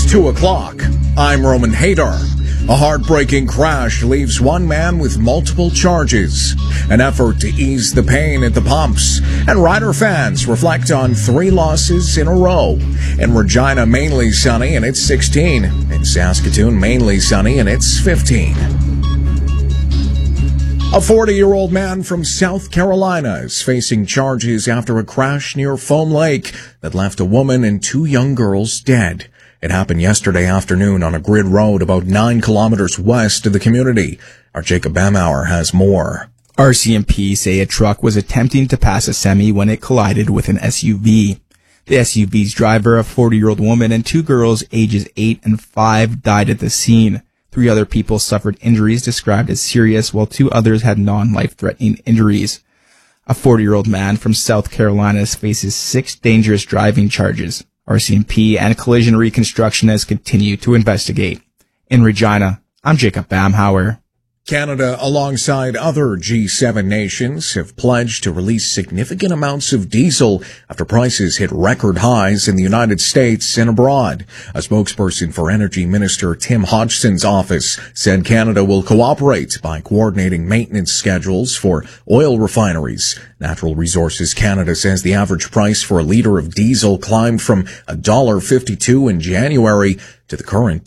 2 o'clock. I'm Roman Hadar. A heartbreaking crash leaves one man with multiple charges. An effort to ease the pain at the pumps. And Rider fans reflect on 3 losses in a row. In Regina, mainly sunny, and it's 16. In Saskatoon, mainly sunny, and it's 15. A 40-year-old man from South Carolina is facing charges after a crash near Foam Lake that left a woman and 2 young girls dead. It happened yesterday afternoon on a grid road about 9 kilometers west of the community. Our Jacob Bamauer has more. RCMP say a truck was attempting to pass a semi when it collided with an SUV. The SUV's driver, a 40-year-old woman, and 2 girls ages 8 and 5 died at the scene. 3 other people suffered injuries described as serious, while 2 others had non-life-threatening injuries. A 40-year-old man from South Carolina faces 6 dangerous driving charges. RCMP and collision reconstructionists continue to investigate. In Regina, I'm Jacob Bamhauer. Canada, alongside other G7 nations, have pledged to release significant amounts of diesel after prices hit record highs in the United States and abroad. A spokesperson for Energy Minister Tim Hodgson's office said Canada will cooperate by coordinating maintenance schedules for oil refineries. Natural Resources Canada says the average price for a liter of diesel climbed from $1.52 in January to the current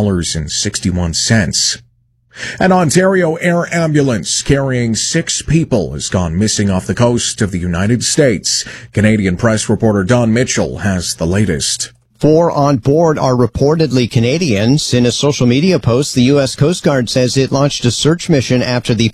$2.61. An Ontario air ambulance carrying 6 people has gone missing off the coast of the United States. Canadian press reporter Don Mitchell has the latest. 4 on board are reportedly Canadians. In a social media post, the U.S. Coast Guard says it launched a search mission after the